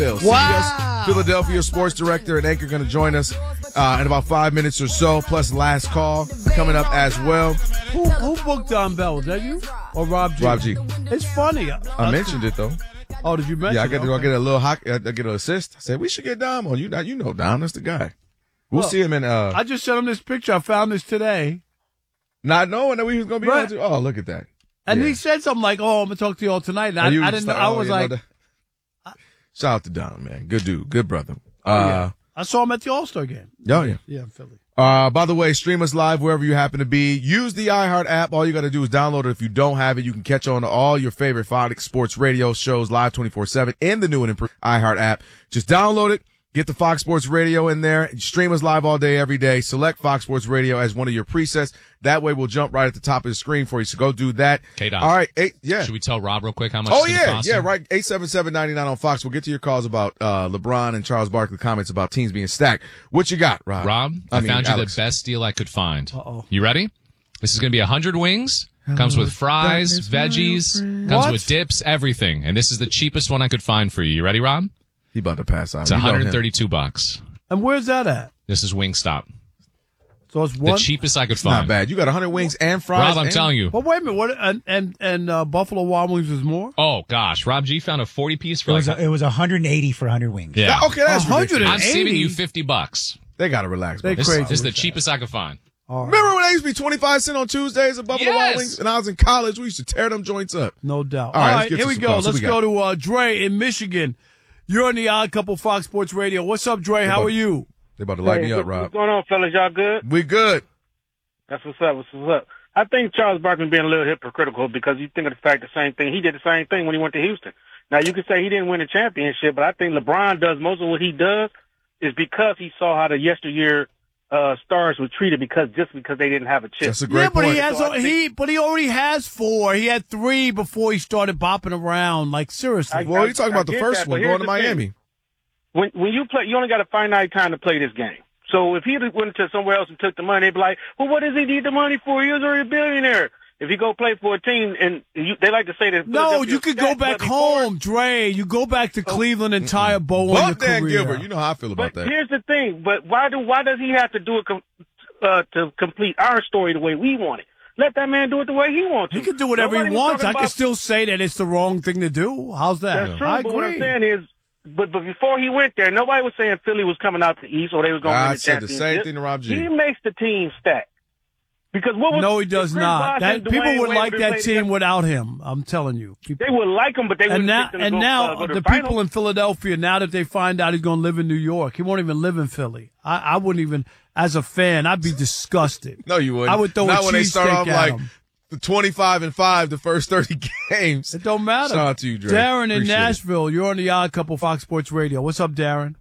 CBS Philadelphia sports director and anchor going to join us in about 5 minutes or so, plus last call coming up as well. Who booked Don Bell? Was that you or Rob G? Rob G. It's funny. I mentioned it, though. Oh, did you mention it? Yeah, I get a little hockey. I get an assist. I said, we should get Dom on. You know Dom. That's the guy. We'll see him in. I just sent him this picture. I found this today. Not knowing that we was going to be on. Oh, look at that. And he said something like, "Oh, I'm going to talk to you all tonight." And I didn't know. I was like, shout out to Dom, man. Good dude. Good brother. I saw him at the All-Star game. Oh, yeah. Yeah, in Philly. By the way, stream us live wherever you happen to be. Use the iHeart app. All you got to do is download it. If you don't have it, you can catch on to all your favorite Fox Sports Radio shows live 24/7 in the new and improved iHeart app. Just download it. Get the Fox Sports Radio in there. Stream us live all day, every day. Select Fox Sports Radio as one of your presets. That way we'll jump right at the top of the screen for you. So go do that. K-Dot. All right. Should we tell Rob real quick how much it's going to cost him? right. 877-99 on Fox. We'll get to your calls about LeBron and Charles Barkley comments about teams being stacked. What you got, Rob? I found you the best deal I could find. Uh-oh. You ready? This is going to be 100 wings. Comes with fries, veggies, comes with dips, everything. And this is the cheapest one I could find for you. You ready, Rob? He about to pass out. It's $132. And where's that at? This is Wingstop. So it's one? The cheapest I could find. Not bad. You got 100 wings and fries. Rob, I'm telling you. Well, wait a minute. What? And Buffalo Wild Wings is more? Oh, gosh. Rob G found a 40-piece for it was 180 for 100 wings. Yeah. Okay, that's ridiculous. I'm saving you $50. They got to relax. They're crazy. This is the cheapest I could find. Right. Remember when they used to be 25 cents on Tuesdays at Buffalo Wild Wings? And I was in college. We used to tear them joints up. No doubt. All right, here we go. Let's go to Dre in Michigan. You're on the Odd Couple Fox Sports Radio. What's up, Dre? How are you? They about to light me up, Rob. What's going on, fellas? Y'all good? We good. That's what's up. I think Charles Barkley being a little hypocritical because you think of the fact the same thing. He did the same thing when he went to Houston. Now, you could say he didn't win a championship, but I think LeBron does most of what he does is because he saw how the yesteryear stars were treated because they didn't have a chip. That's a great point. But he already has 4. He had 3 before he started bopping around. Like, seriously. Well, you're talking about the first one, going to Miami. When you play, you only got a finite time to play this game. So if he went to somewhere else and took the money, they'd be like, well, what does he need the money for? He was already a billionaire. If he go play for a team, and they like to say that. No, you could go back home, Dre. You go back to Cleveland and tie a bow on your career. Dan Gilbert, you know how I feel about that. Here's the thing. But why does he have to do it to complete our story the way we want it? Let that man do it the way he wants to. He can do whatever he wants. I can still say that it's the wrong thing to do. How's that? That's true. I but agree. what I'm saying is, but before he went there, nobody was saying Philly was coming out the East or they was going to win the championship. I said the same thing to Rob G. He makes the team stack. Because what was no, he does not. People would like that team without him. I'm telling you. They would like him, but they wouldn't. And now the people in Philadelphia, now that they find out he's going to live in New York, he won't even live in Philly. I wouldn't even, as a fan, I'd be disgusted. No, you wouldn't. I would throw not a when they start off like him. 25-5 the first 30 games. It don't matter. Shout out to you, Dre. Darren in Nashville, you're on the Odd Couple Fox Sports Radio. What's up, Darren?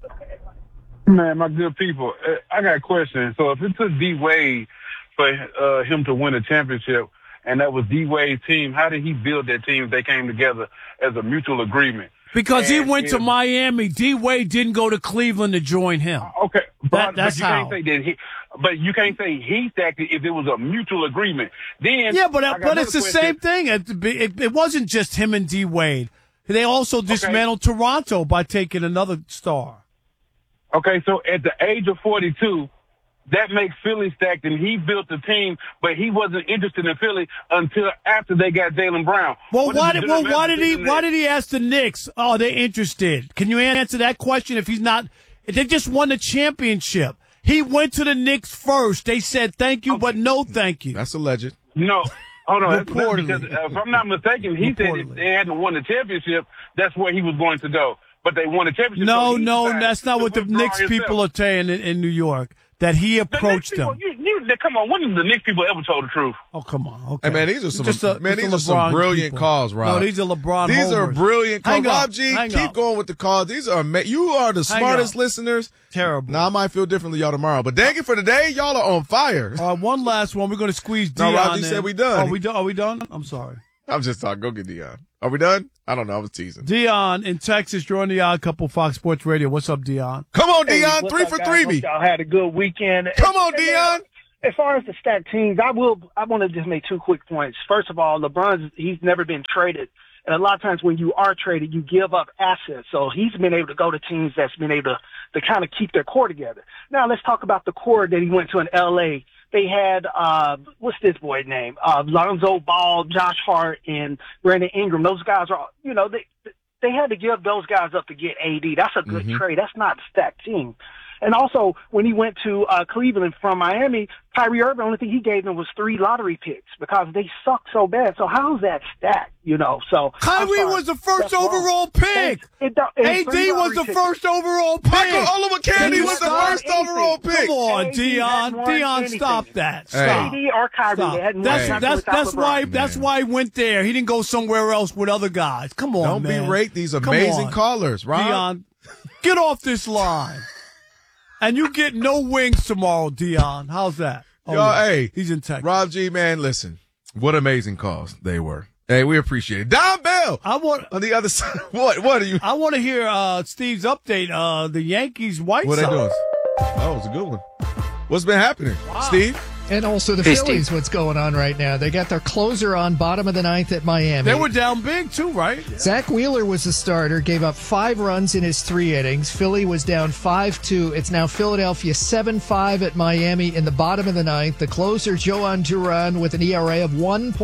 Man, my good people, I got a question. So if it took D-Wade for him to win a championship, and that was D-Wade's team, how did he build that team if they came together as a mutual agreement? Because he went to Miami. D-Wade didn't go to Cleveland to join him. Okay. That's how. But you can't say he stacked it if it was a mutual agreement. Then but it's the same thing. It wasn't just him and D-Wade. They also dismantled Toronto by taking another star. Okay, so at the age of 42, that makes Philly stacked, and he built the team, but he wasn't interested in Philly until after they got Jaylen Brown. Why did he ask the Knicks? Oh, they're interested. Can you answer that question? If they just won the championship. He went to the Knicks first. They said thank you, but no thank you. That's alleged. No. Hold on. Reportedly. Because, if I'm not mistaken, he said if they hadn't won the championship, that's where he was going to go. But they won the championship. No, that's not what the Knicks people are saying in New York. That he approached them. Come on, when did the Knicks people ever told the truth? Oh, come on. Okay. Hey, man, these are some brilliant calls, Rob. No, these are LeBron These homers. are brilliant calls. Rob G, keep keep going with the calls. You are the smartest listeners. Terrible. Now, I might feel differently y'all tomorrow, but dang it for today, y'all are on fire. One last one. We're going to squeeze Dion. No, Rob G said we done. Are we done? I'm sorry. I'm just talking. Go get Dion. Are we done? I don't know. I was teasing. Dion in Texas, you're on the Odd Couple Fox Sports Radio. What's up, Dion? Come on, Dion. 3 for 3 me. Y'all had a good weekend. Come on, Dion. As far as the stacked teams, I want to just make 2 quick points. First of all, LeBron, he's never been traded And a lot of times when you are traded, you give up assets. So he's been able to go to teams that's been able to kind of keep their core together. Now let's talk about the core that he went to in L.A. They had, what's this boy's name? Lonzo Ball, Josh Hart, and Brandon Ingram. Those guys are, they had to give those guys up to get AD. That's a good trade. That's not a stacked team. And also, when he went to Cleveland from Miami, Kyrie Irving, the only thing he gave them was 3 lottery picks because they suck so bad. So how's that stacked, So Kyrie was the first overall pick. AD was the first overall pick. Michael Olowokandi was the first overall pick. Come on, Dion, stop that. Stop. AD or Kyrie. Stop. They hadn't That's why he went there. He didn't go somewhere else with other guys. Come on, Don't man. berate these amazing callers, Rob. Dion, get off this line. And you get no wings tomorrow, Dion. How's that? Hey. He's in Texas. Rob G, man, listen. What amazing calls they were. Hey, we appreciate it. Don Bell on the other side. What are you? I want to hear Steve's update. The Yankees White Sox. What are they doing? Oh, it was a good one. What's been happening, Steve? And also the Phillies, what's going on right now. They got their closer on bottom of the 9th at Miami. They were down big, too, right? Zach Wheeler was the starter, gave up 5 runs in his 3 innings. Philly was down 5-2. It's now Philadelphia 7-5 at Miami in the bottom of the 9th. The closer, Joan Duran, with an ERA of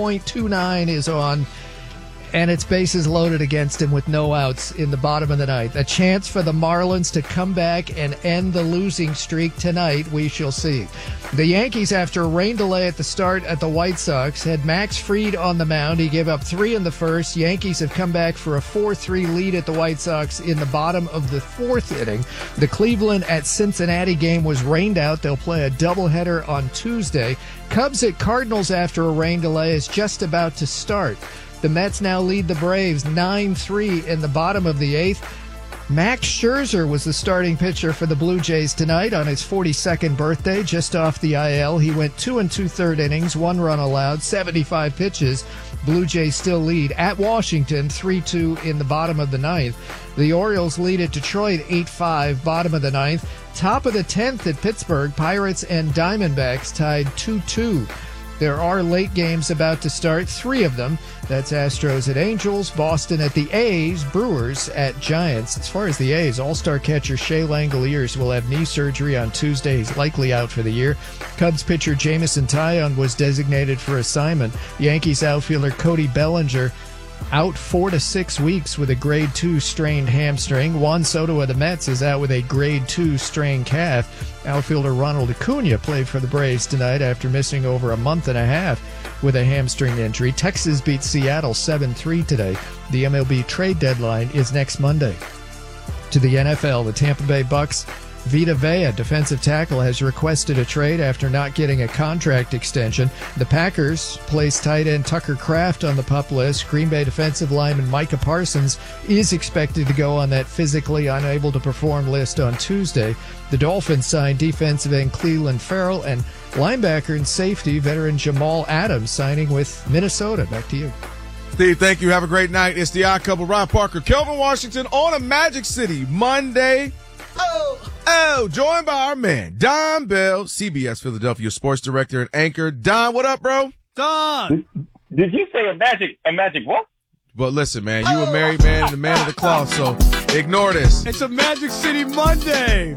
1.29 is on. And it's bases loaded against him with no outs in the bottom of the 9th. A chance for the Marlins to come back and end the losing streak tonight. We shall see. The Yankees, after a rain delay at the start at the White Sox, had Max Fried on the mound. He gave up 3 in the first. Yankees have come back for a 4-3 lead at the White Sox in the bottom of the 4th inning. The Cleveland at Cincinnati game was rained out. They'll play a doubleheader on Tuesday. Cubs at Cardinals after a rain delay is just about to start. The Mets now lead the Braves 9-3 in the bottom of the 8th. Max Scherzer was the starting pitcher for the Blue Jays tonight on his 42nd birthday, just off the IL. He went 2 2/3 innings, 1 run allowed, 75 pitches. Blue Jays still lead at Washington 3-2 in the bottom of the 9th. The Orioles lead at Detroit 8-5, bottom of the 9th. Top of the 10th at Pittsburgh, Pirates and Diamondbacks tied 2-2. There are late games about to start, 3 of them. That's Astros at Angels, Boston at the A's, Brewers at Giants. As far as the A's, all-star catcher Shea Langoliers will have knee surgery on Tuesday. He's likely out for the year. Cubs pitcher Jameson Taillon was designated for assignment. Yankees outfielder Cody Bellinger out 4 to 6 weeks with a grade 2 strained hamstring. Juan Soto of the Mets is out with a grade 2 strained calf. Outfielder Ronald Acuna played for the Braves tonight after missing over a month and a half with a hamstring injury. Texas beat Seattle 7-3 today. The MLB trade deadline is next Monday. To the NFL, the Tampa Bay Bucks Vita Vea, defensive tackle, has requested a trade after not getting a contract extension. The Packers placed tight end Tucker Kraft on the PUP list. Green Bay defensive lineman Micah Parsons is expected to go on that physically unable to perform list on Tuesday. The Dolphins signed defensive end Cleveland Farrell and linebacker and safety veteran Jamal Adams signing with Minnesota. Back to you. Steve, thank you. Have a great night. It's the Odd Couple, Ron Parker, Kelvin Washington on a Magic City Monday. Joined by our man, Don Bell, CBS Philadelphia sports director and anchor. Don, what up, bro? Don! Did you say a magic what? Well, listen, man, you a married man and a man of the cloth, so ignore this. It's a Magic City Monday.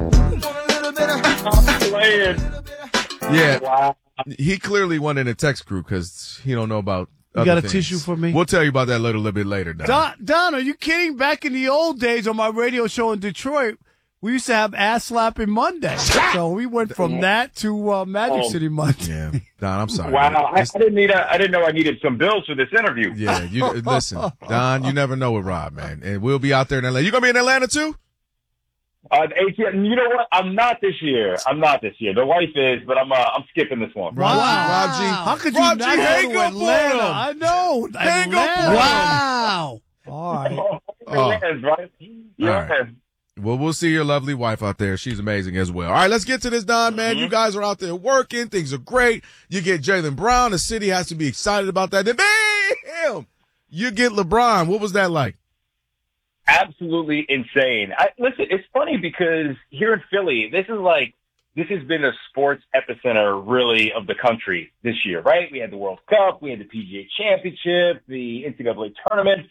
Yeah, Wow. he clearly went in a text crew because he don't know about You got a tissue for me? We'll tell you about that a little bit later, Don. Don, are you kidding? Back in the old days on my radio show in Detroit, we used to have Ass Slapping Monday. So we went from that to Magic City Monday. Yeah, Don, I'm sorry. Wow, I didn't know I needed some bills for this interview. Yeah, listen, Don, you never know with Rob, man. And we'll be out there in Atlanta. You going to be in Atlanta too? ATL, you know what? I'm not this year. The wife is, but I'm skipping this one. Wow. Rob G. How could you Rob not G, go hang to up on Atlanta? him. I know. Hang up Atlanta. on him. Wow. All right. Yes, right? Yes. All right. Well, we'll see your lovely wife out there. She's amazing as well. All right, let's get to this, Don, man. You guys are out there working. Things are great. You get Jaylen Brown. The city has to be excited about that. Then, bam! You get LeBron. What was that like? Absolutely insane. Listen, it's funny because here in Philly, this has been a sports epicenter really of the country this year, right? We had the World Cup, we had the PGA Championship, the NCAA tournament.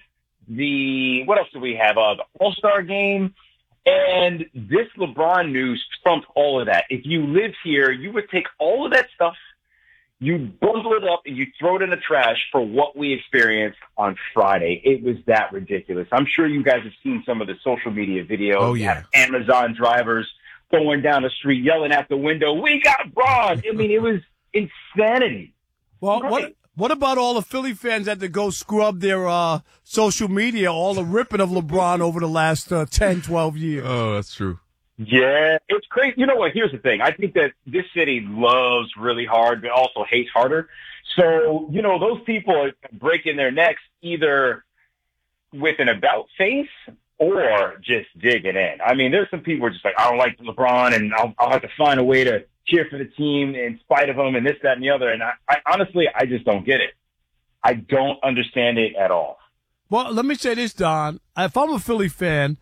what else do we have? The All-Star game. And this LeBron news trumped all of that. If you live here, you would take all of that stuff, you bundle it up, and you throw it in the trash for what we experienced on Friday. It was that ridiculous. I'm sure you guys have seen some of the social media videos. Oh, yeah. Amazon drivers going down the street, yelling out the window, "We got Bron!" I mean, it was insanity. Well, Right. what about all the Philly fans that had to go scrub their social media, all the ripping of LeBron over the last 10, 12 years? Oh, that's true. Yeah, it's crazy. You know what? Here's the thing. I think that this city loves really hard, but also hates harder. So, those people are breaking their necks either with an about face or just digging in. I mean, there's some people who are just like, I don't like LeBron, and I'll have to find a way to cheer for the team in spite of him and this, that, and the other. And I honestly, I just don't get it. I don't understand it at all. Well, let me say this, Don. If I'm a Philly fan,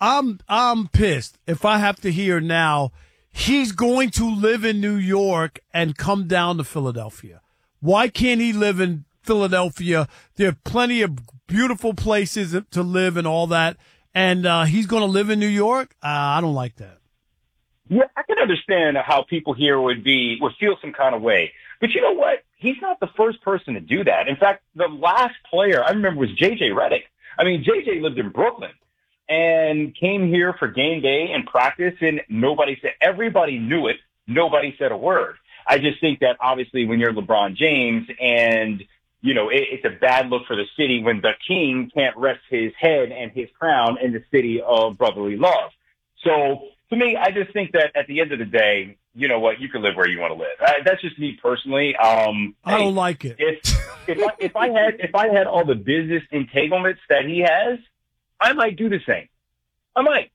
I'm pissed if I have to hear now he's going to live in New York and come down to Philadelphia. Why can't he live in Philadelphia? There are plenty of beautiful places to live and all that. And he's going to live in New York? I don't like that. Yeah, I can understand how people here would feel some kind of way. But you know what? He's not the first person to do that. In fact, the last player I remember was J.J. Redick. I mean, J.J. lived in Brooklyn and came here for game day and practice, and everybody knew it. Nobody said a word. I just think that obviously when you're LeBron James and, it's a bad look for the city when the king can't rest his head and his crown in the city of brotherly love. So to me, I just think that at the end of the day, you know what, you can live where you want to live. That's just me personally. I don't like it. If I had all the business entanglements that he has, I might do the same. I might.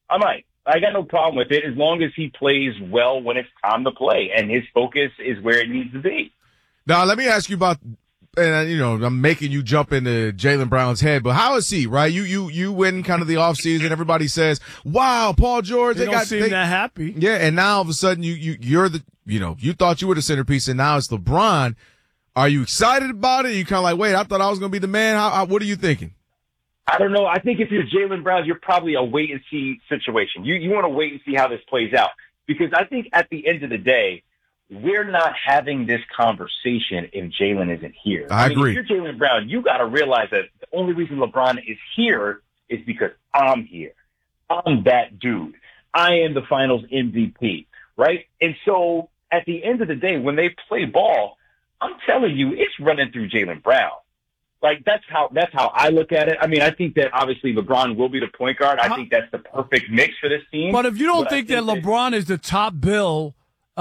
I got no problem with it as long as he plays well when it's time to play and his focus is where it needs to be. Now, let me ask you about, and I'm making you jump into Jaylen Brown's head, but how is he, right? You win kind of the offseason. Everybody says, wow, Paul George, they don't seem that happy. Yeah, and now all of a sudden you're the, you thought you were the centerpiece and now it's LeBron. Are you excited about it? You kind of like, wait, I thought I was going to be the man. What are you thinking? I don't know. I think if you're Jaylen Brown, you're probably a wait and see situation. You want to wait and see how this plays out because I think at the end of the day, we're not having this conversation if Jaylen isn't here. I agree. If you're Jaylen Brown, you got to realize that the only reason LeBron is here is because I'm here. I'm that dude. I am the finals MVP, right? And so at the end of the day, when they play ball, I'm telling you, it's running through Jaylen Brown. Like that's how I look at it. I mean, I think that obviously LeBron will be the point guard. I think that's the perfect mix for this team. But if you don't think that LeBron is the top bill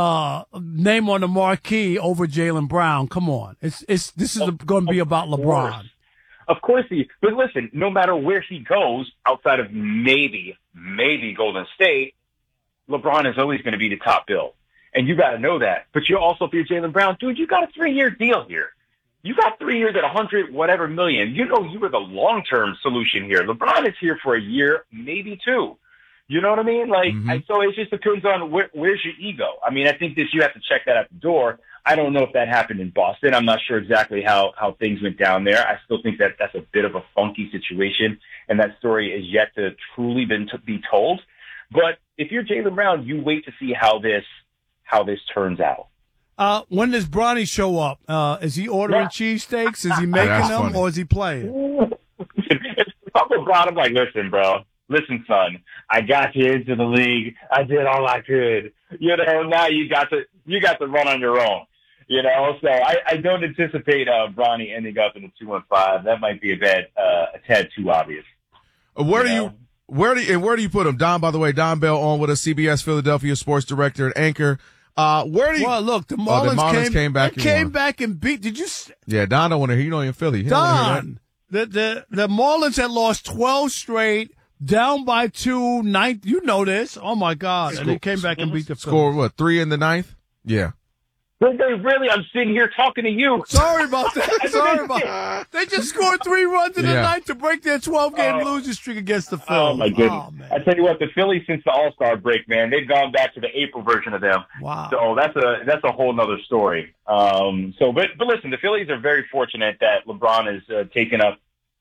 name on the marquee over Jaylen Brown, come on. This is going to be about LeBron. Of course but listen, no matter where he goes outside of maybe Golden State, LeBron is always going to be the top bill. And you got to know that. But you also, if you're Jaylen Brown, dude, you got a 3-year deal here. You got 3 years at 100 whatever million. You were the long-term solution here. LeBron is here for a year, maybe 2. You know what I mean? So it just depends on where's your ego. I mean, I think that you have to check that at the door. I don't know if that happened in Boston. I'm not sure exactly how things went down there. I still think that that's a bit of a funky situation, and that story is yet to truly be told. But if you're Jaylen Brown, you wait to see how this turns out. When does Bronny show up? Is he ordering cheesesteaks? Is he making them, or is he playing? If I'm LeBron, I'm like, listen, son, I got you into the league. I did all I could. Now you got to run on your own. So I don't anticipate Bronny ending up in the 2-15. That might be a tad too obvious. Where do you put him? Don, by the way, Don Bell on with us, CBS Philadelphia sports director and anchor. Well, look, the Marlins came back and beat. Did you? Yeah, Don don't want to hear. You know, in Philly. Don, the Marlins had lost 12 straight, down by 2, ninth. You know this. Oh my God! And they came back and beat the Phillies. Score what? 3 in the ninth? Yeah. Really, I'm sitting here talking to you. Sorry about that. They just scored 3 runs in the ninth to break their 12-game losing streak against the Phillies. Oh, my goodness. Man. I tell you what, the Phillies, since the All-Star break, man, they've gone back to the April version of them. Wow. So that's a whole nother story. But listen, the Phillies are very fortunate that LeBron has taken up,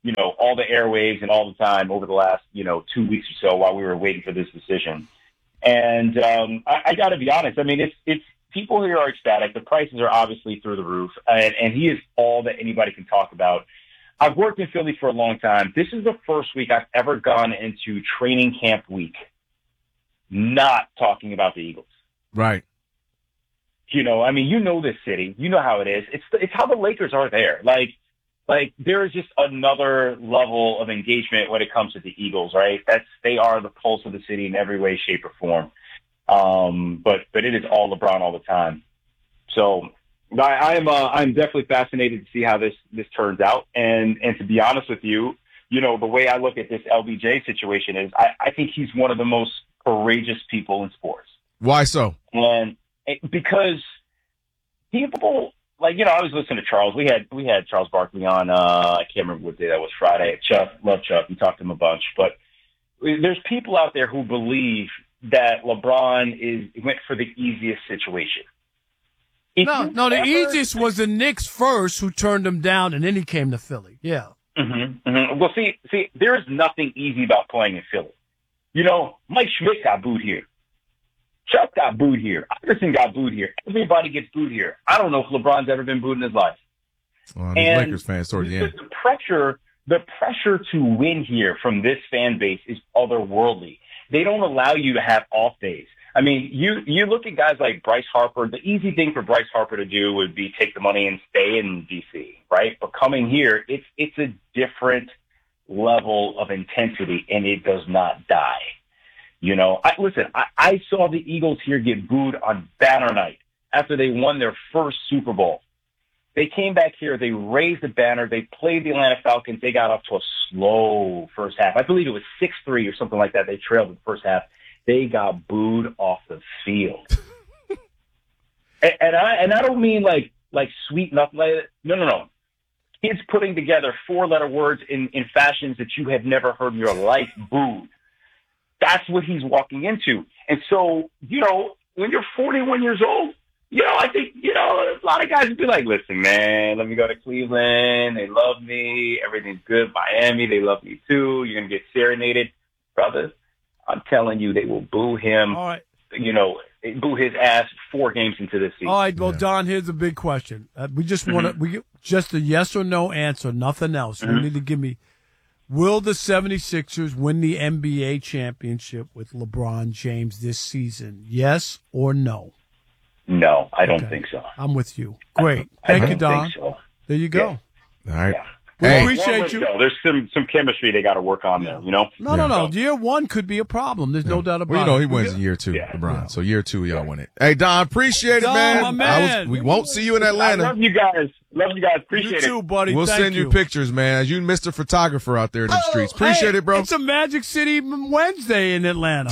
all the airwaves and all the time over the last, 2 weeks or so while we were waiting for this decision. And I got to be honest. I mean, it's people here are ecstatic. The prices are obviously through the roof, and he is all that anybody can talk about. I've worked in Philly for a long time. This is the first week I've ever gone into training camp week not talking about the Eagles. Right. I mean, this city. You know how it is. It's how the Lakers are there. Like there is just another level of engagement when it comes to the Eagles, right? They are the pulse of the city in every way, shape, or form. But it is all LeBron all the time. So I'm definitely fascinated to see how this turns out. And to be honest with you, the way I look at this LBJ situation is I think he's one of the most courageous people in sports. Why so? And because people, I was listening to Charles. We had Charles Barkley on, I can't remember what day that was, Friday. Chuck, love Chuck. We talked to him a bunch. But there's people out there who believe that LeBron went for the easiest situation. The easiest was the Knicks first, who turned him down, and then he came to Philly. Yeah. Mm-hmm, mm-hmm. Well, see, there is nothing easy about playing in Philly. Mike Schmidt got booed here. Chuck got booed here. Iverson got booed here. Everybody gets booed here. I don't know if LeBron's ever been booed in his life. Well, and Lakers fans towards the end. The pressure to win here from this fan base is otherworldly. They don't allow you to have off days. I mean, you look at guys like Bryce Harper. The easy thing for Bryce Harper to do would be take the money and stay in D.C., right? But coming here, it's a different level of intensity, and it does not die. I saw the Eagles here get booed on banner night after they won their first Super Bowl. They came back here, they raised the banner, they played the Atlanta Falcons, they got off to a slow first half. I believe it was 6-3 or something like that. They trailed in the first half. They got booed off the field. and I don't mean like sweet nothing like that. No. Kids putting together 4-letter words in fashions that you have never heard in your life, booed. That's what he's walking into. And so, when you're 41 years old, I think, a lot of guys would be like, listen, man, let me go to Cleveland. They love me. Everything's good. Miami, they love me too. You're going to get serenaded. Brothers, I'm telling you, they will boo him. All right. Boo his ass 4 games into this season. All right, well, Don, here's a big question. We just want just a yes or no answer, nothing else. You need to give me, will the 76ers win the NBA championship with LeBron James this season? Yes or no? No, I don't think so. I'm with you. Great. Thank you, Don. Think so. There you go. Yeah. All right. Yeah. We appreciate you. There's some chemistry they got to work on there, No. Year 1 could be a problem. There's no doubt about it. He wins in year 2, LeBron. Yeah. So year 2, y'all win it. Hey, Don, appreciate it, man. My man. We won't see you in Atlanta. I love you guys. Appreciate you too, buddy. We'll send you pictures, man. You Mr. Photographer out there in the streets. Appreciate it, bro. It's a Magic City Wednesday in Atlanta.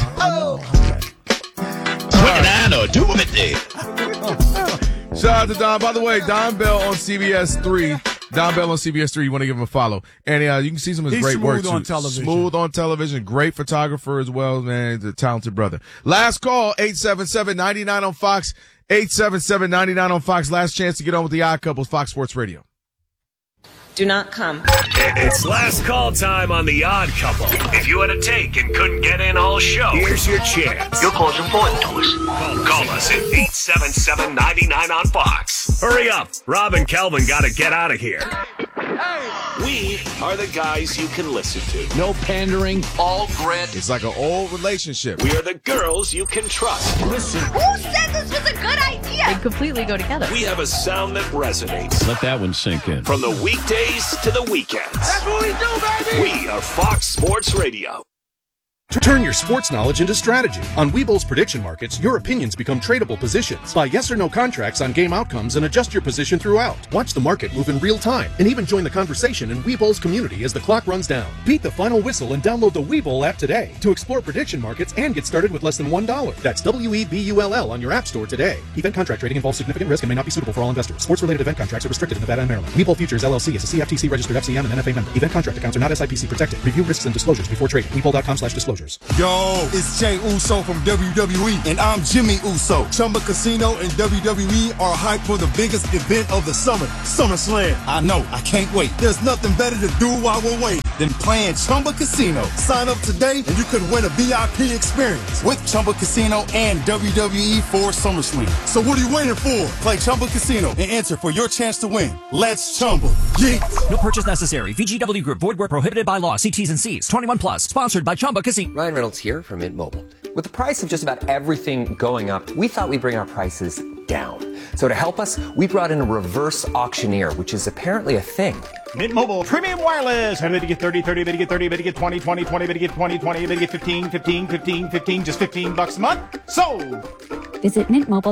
Shout out to Don. By the way, Don Bell on CBS 3. Don Bell on CBS 3. You want to give him a follow. And you can see some of his great work. He's smooth on television. Smooth on television. Great photographer as well, man. He's a talented brother. Last call, 877-99 on Fox. 877-99 on Fox. Last chance to get on with the Odd Couples, Fox Sports Radio. Do not come. It's last call time on The Odd Couple. If you had a take and couldn't get in all show, here's your chance. Your call's important to us. Call us at 877-99 on Fox. Hurry up. Rob and Kelvin got to get out of here. We are the guys you can listen to. No pandering, all grit. It's like an old relationship. We are the girls you can trust. Listen. Who said this was a good idea? They completely go together. We have a sound that resonates. Let that one sink in. From the weekdays to the weekends. That's what we do, baby! We are Fox Sports Radio. Turn your sports knowledge into strategy. On Webull's prediction markets, your opinions become tradable positions. Buy yes or no contracts on game outcomes and adjust your position throughout. Watch the market move in real time and even join the conversation in Webull's community as the clock runs down. Beat the final whistle and download the Webull app today to explore prediction markets and get started with less than $1. That's WEBULL on your app store today. Event contract trading involves significant risk and may not be suitable for all investors. Sports-related event contracts are restricted in Nevada and Maryland. Webull Futures LLC is a CFTC registered FCM and NFA member. Event contract accounts are not SIPC protected. Review risks and disclosures before trading. Webull.com/disclosures. disclosures. Yo, it's Jay Uso from WWE, and I'm Jimmy Uso. Chumba Casino and WWE are hyped for the biggest event of the summer, SummerSlam. I know, I can't wait. There's nothing better to do while we're waiting than playing Chumba Casino. Sign up today and you could win a VIP experience with Chumba Casino and WWE for SummerSlam. So what are you waiting for? Play Chumba Casino and enter for your chance to win. Let's Chumba. Yeah. No purchase necessary. VGW Group. Void where prohibited by law. See T's and C's. 21 plus. Sponsored by Chumba Casino. Ryan Reynolds here from Mint Mobile. With the price of just about everything going up, we thought we'd bring our prices down. So to help us, we brought in a reverse auctioneer, which is apparently a thing. Mint Mobile Premium Wireless. How to get 30, 30, to get 30, to get 20, 20, 20, to get 20, 20, to get 15, 15, 15, 15, just $15 a month. Sold! Visit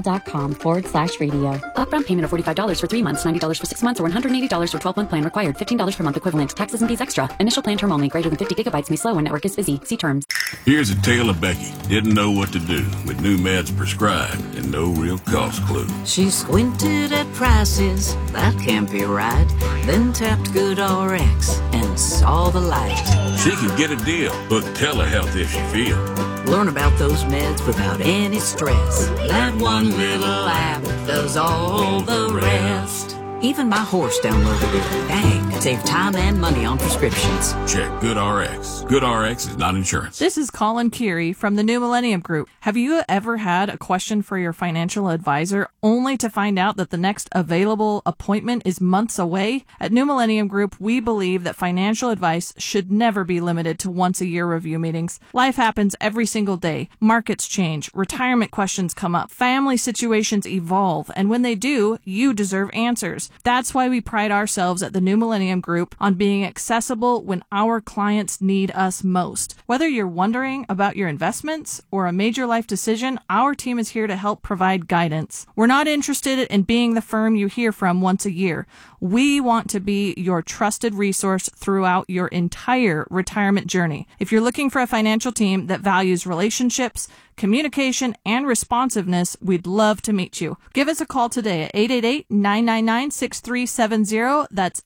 mintmobile.com/radio. Upfront payment of $45 for 3 months, $90 for 6 months, or $180 for 12-month plan required. $15 per month equivalent. Taxes and fees extra. Initial plan term only. Greater than 50 gigabytes may slow when network is busy. See terms. Here's a tale of Becky. Didn't know what to do with new meds prescribed and no real cost clue. She squinted at prices. That can't be right. Then tapped GoodRx and saw the light. She can get a deal. Book telehealth if she feels. Learn about those meds without any stress. That one little app does all the rest. Even my horse downloaded it. Dang, save time and money on prescriptions. Check GoodRx. GoodRx is not insurance. This is Colin Curie from the New Millennium Group. Have you ever had a question for your financial advisor only to find out that the next available appointment is months away? At New Millennium Group, we believe that financial advice should never be limited to once-a-year review meetings. Life happens every single day. Markets change. Retirement questions come up. Family situations evolve. And when they do, you deserve answers. That's why we pride ourselves at the New Millennium Group on being accessible when our clients need us most. Whether you're wondering about your investments or a major life decision, our team is here to help provide guidance. We're not interested in being the firm you hear from once a year. We want to be your trusted resource throughout your entire retirement journey. If you're looking for a financial team that values relationships, communication, and responsiveness, we'd love to meet you. Give us a call today at 888-999-6370. That's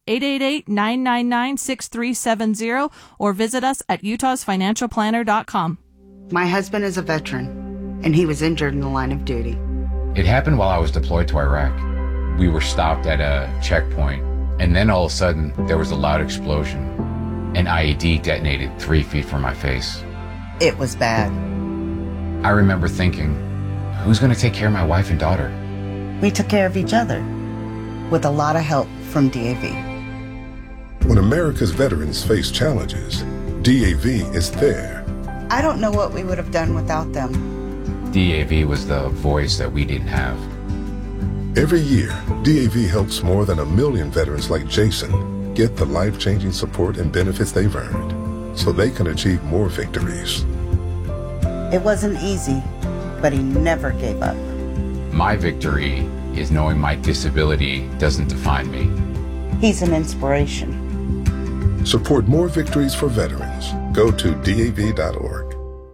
888-999-6370, or visit us at utahsfinancialplanner.com. My husband is a veteran, and he was injured in the line of duty. It happened while I was deployed to Iraq. We were stopped at a checkpoint, and then all of a sudden, there was a loud explosion. An IED detonated 3 feet from my face. It was bad. I remember thinking, who's going to take care of my wife and daughter? We took care of each other, with a lot of help from DAV. When America's veterans face challenges, DAV is there. I don't know what we would have done without them. DAV was the voice that we didn't have. Every year, DAV helps more than 1 million veterans like Jason get the life-changing support and benefits they've earned so they can achieve more victories. It wasn't easy, but he never gave up. My victory is knowing my disability doesn't define me. He's an inspiration. Support more victories for veterans. Go to DAV.org.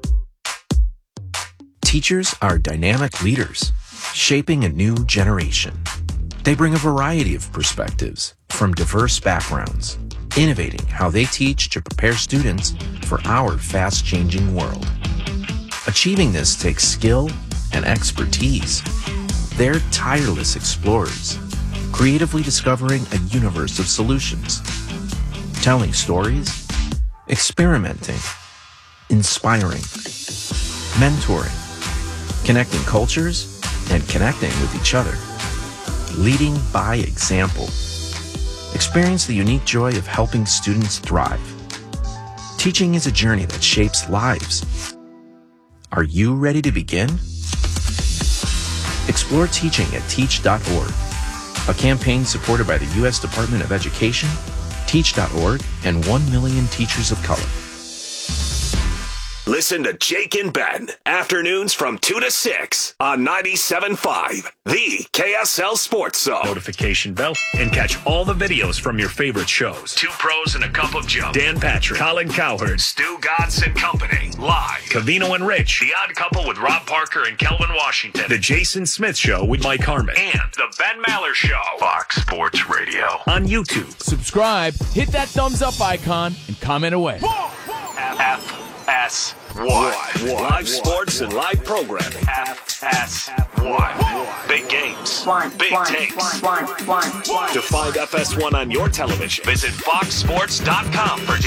Teachers are dynamic leaders, shaping a new generation. They bring a variety of perspectives from diverse backgrounds, innovating how they teach to prepare students for our fast-changing world. Achieving this takes skill and expertise. They're tireless explorers, creatively discovering a universe of solutions, telling stories, experimenting, inspiring, mentoring, connecting cultures, and connecting with each other, leading by example. Experience the unique joy of helping students thrive. Teaching is a journey that shapes lives. Are you ready to begin? Explore teaching at teach.org, a campaign supported by the U.S. Department of Education, Teach.org, and 1 million teachers of color. Listen to Jake and Ben, afternoons from 2 to 6 on 97.5, the KSL Sports Zone. Notification bell and catch all the videos from your favorite shows. Two Pros and a Cup of Joe. Dan Patrick, Colin Cowherd, Stu Godson Company, live. Covino and Rich, The Odd Couple with Rob Parker and Kelvin Washington. The Jason Smith Show with Mike Harmon. And The Ben Maller Show. Fox Sports Radio. On YouTube. Subscribe, hit that thumbs up icon, and comment away. FSR. FS1. Live sports and live programming. FS1. Big games. Big takes. To find FS1 on your television, visit foxsports.com for